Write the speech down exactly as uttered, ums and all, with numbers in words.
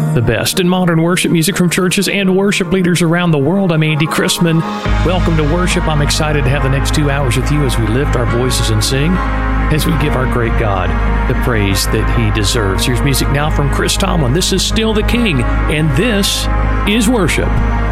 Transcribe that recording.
The best in modern worship music from churches and worship leaders around the world. I'm Andy Chrisman. Welcome to worship. I'm excited to have the next two hours with you as we lift our voices and sing, as we give our great God the praise that He deserves. Here's music now from Chris Tomlin. This is Still the King, and this is worship.